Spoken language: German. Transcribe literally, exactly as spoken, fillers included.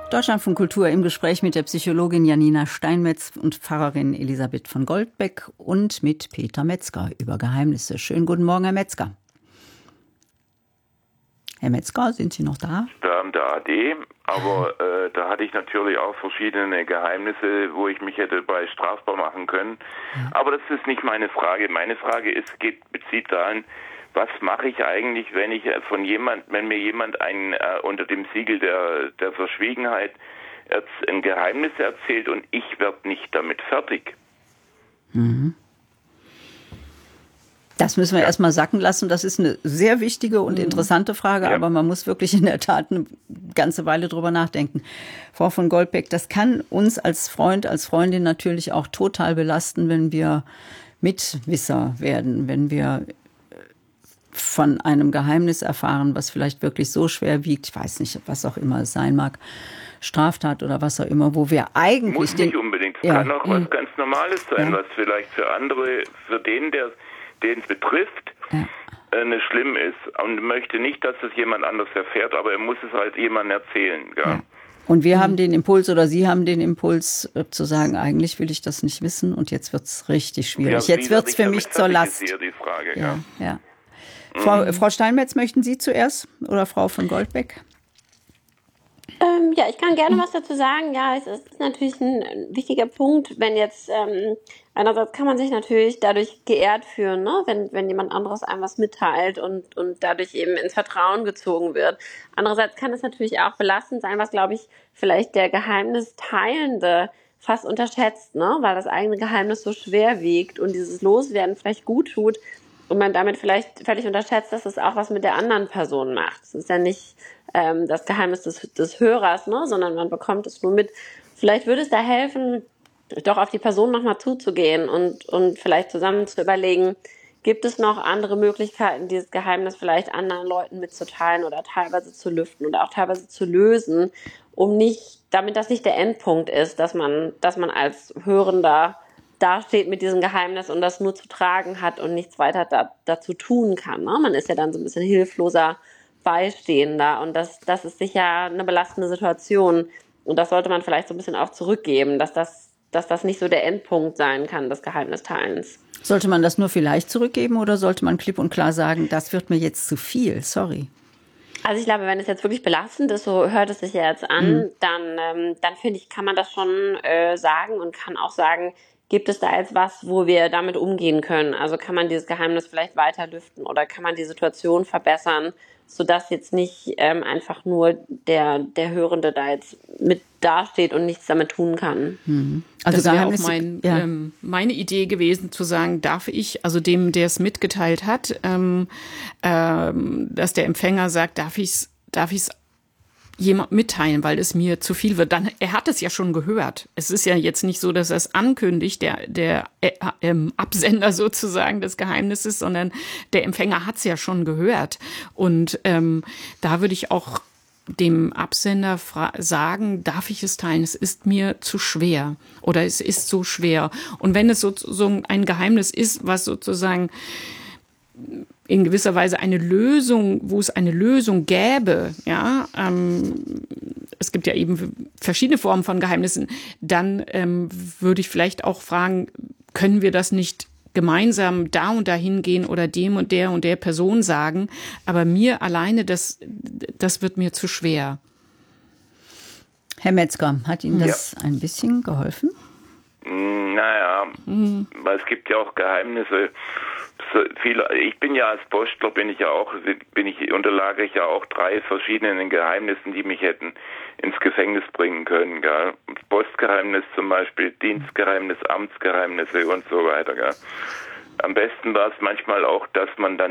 Deutschlandfunk Kultur im Gespräch mit der Psychologin Janina Steinmetz und Pfarrerin Elisabeth von Goldbeck und mit Peter Metzger über Geheimnisse. Schönen guten Morgen, Herr Metzger. Herr Metzger, sind Sie noch da? Da am der A D, aber äh, da hatte ich natürlich auch verschiedene Geheimnisse, wo ich mich hätte bei strafbar machen können. Ja. Aber das ist nicht meine Frage. Meine Frage ist, geht, bezieht dahin, was mache ich eigentlich, wenn ich von jemand, wenn mir jemand ein äh, unter dem Siegel der der Verschwiegenheit ein Geheimnis erzählt und ich werde nicht damit fertig? Mhm. Das müssen wir ja. erstmal sacken lassen. Das ist eine sehr wichtige und interessante Frage, ja. aber man muss wirklich in der Tat eine ganze Weile drüber nachdenken. Frau von Goldbeck, das kann uns als Freund, als Freundin natürlich auch total belasten, wenn wir Mitwisser werden, wenn wir von einem Geheimnis erfahren, was vielleicht wirklich so schwer wiegt, ich weiß nicht, was auch immer es sein mag, Straftat oder was auch immer, wo wir eigentlich... Muss nicht unbedingt, es ja. kann auch mhm. was ganz Normales sein, ja. was vielleicht für andere, für den, der den es betrifft, ja. äh, nicht schlimm ist und möchte nicht, dass es jemand anders erfährt, aber er muss es halt jemandem erzählen. Ja. Ja. Und wir mhm. haben den Impuls oder Sie haben den Impuls äh, zu sagen, eigentlich will ich das nicht wissen und jetzt wird es richtig schwierig. Ja, jetzt wird es für mich zur Last. Ist die Frage, ja, ja. ja. Frau, Frau Steinmetz, möchten Sie zuerst oder Frau von Goldbeck? Ähm, ja, ich kann gerne was dazu sagen. Ja, es ist natürlich ein wichtiger Punkt, wenn jetzt, ähm, einerseits kann man sich natürlich dadurch geehrt fühlen, ne? wenn, wenn jemand anderes einem was mitteilt und, und dadurch eben ins Vertrauen gezogen wird. Andererseits kann es natürlich auch belastend sein, was, glaube ich, vielleicht der Geheimnisteilende fast unterschätzt, ne? weil das eigene Geheimnis so schwer wiegt und dieses Loswerden vielleicht gut tut. Und man damit vielleicht völlig unterschätzt, dass es auch was mit der anderen Person macht. Es ist ja nicht ähm, das Geheimnis des, des Hörers, ne, sondern man bekommt es nur mit. Vielleicht würde es da helfen, doch auf die Person nochmal zuzugehen und, und vielleicht zusammen zu überlegen, gibt es noch andere Möglichkeiten, dieses Geheimnis vielleicht anderen Leuten mitzuteilen oder teilweise zu lüften oder auch teilweise zu lösen, um nicht, damit das nicht der Endpunkt ist, dass man, dass man als Hörender dasteht mit diesem Geheimnis und das nur zu tragen hat und nichts weiter da, dazu tun kann. Ne? Man ist ja dann so ein bisschen hilfloser Beistehender und das, das ist sicher eine belastende Situation und das sollte man vielleicht so ein bisschen auch zurückgeben, dass das, dass das nicht so der Endpunkt sein kann, des Geheimnisteilens. Sollte man das nur vielleicht zurückgeben oder sollte man klipp und klar sagen, das wird mir jetzt zu viel, sorry? Also ich glaube, wenn es jetzt wirklich belastend ist, so hört es sich ja jetzt an, mhm. dann, ähm, dann finde ich, kann man das schon äh, sagen und kann auch sagen, gibt es da jetzt was, wo wir damit umgehen können? Also kann man dieses Geheimnis vielleicht weiter lüften oder kann man die Situation verbessern, sodass jetzt nicht ähm, einfach nur der, der Hörende da jetzt mit dasteht und nichts damit tun kann. Mhm. Also das wäre auch mein, ja. ähm, meine Idee gewesen, zu sagen, darf ich, also dem, der es mitgeteilt hat, ähm, ähm, dass der Empfänger sagt, darf ich es darf ich's jemand mitteilen, weil es mir zu viel wird. Dann, er hat es ja schon gehört. Es ist ja jetzt nicht so, dass er es ankündigt, der, der äh, ähm, Absender sozusagen des Geheimnisses, sondern der Empfänger hat es ja schon gehört. Und ähm, da würde ich auch dem Absender fra- sagen, darf ich es teilen? Es ist mir zu schwer oder es ist so schwer. Und wenn es so, so ein Geheimnis ist, was sozusagen in gewisser Weise eine Lösung, wo es eine Lösung gäbe, ja, ähm, es gibt ja eben verschiedene Formen von Geheimnissen, dann ähm, würde ich vielleicht auch fragen, können wir das nicht gemeinsam da und dahin gehen oder dem und der und der Person sagen, aber mir alleine, das, das wird mir zu schwer. Herr Metzger, hat Ihnen das ja. ein bisschen geholfen? Naja, mhm. weil es gibt ja auch Geheimnisse. So viele, ich bin ja als Postler, bin ich ja auch, bin ich, unterlage ich ja auch drei verschiedenen Geheimnissen, die mich hätten ins Gefängnis bringen können, gell? Postgeheimnis zum Beispiel, Dienstgeheimnis, Amtsgeheimnisse und so weiter, gell? Am besten war es manchmal auch, dass man dann